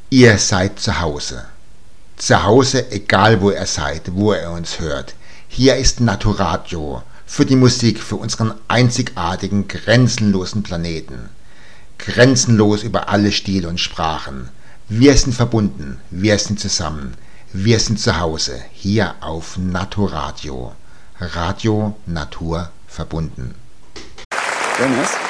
Ihr seid zu Hause. Zu Hause, egal wo ihr seid, wo ihr uns hört. Hier ist Naturadio für die Musik, für unseren einzigartigen, grenzenlosen Planeten. Grenzenlos über alle Stile und Sprachen. Wir sind verbunden, wir sind zusammen, wir sind zu Hause, hier auf Naturadio. Radio, Natur, verbunden. Dennis?